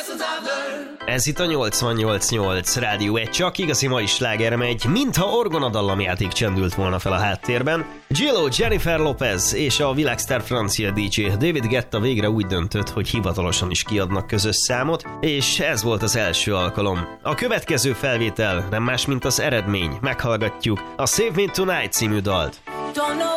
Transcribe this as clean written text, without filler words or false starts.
Ez itt a 88.8 Rádió 1, csak igazi mai sláger megy, mintha orgonadallamjáték csendült volna fel a háttérben. Gillo, Jennifer Lopez és a világsztár francia DJ David Guetta végre úgy döntött, hogy hivatalosan is kiadnak közös számot, és ez volt az első alkalom. A következő felvétel nem más, mint az eredmény. Meghallgatjuk a Save Me Tonight című dalt.